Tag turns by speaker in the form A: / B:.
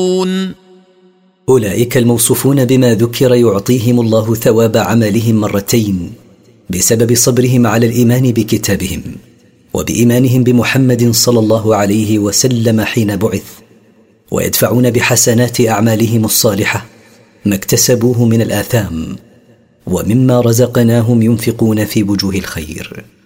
A: أولئك الموصوفون بما ذكر يعطيهم الله ثواب عملهم مرتين بسبب صبرهم على الإيمان بكتابهم وبإيمانهم بمحمد صلى الله عليه وسلم حين بعث، ويدفعون بحسنات أعمالهم الصالحة ما اكتسبوه من الآثام، ومما رزقناهم ينفقون في وجوه الخير.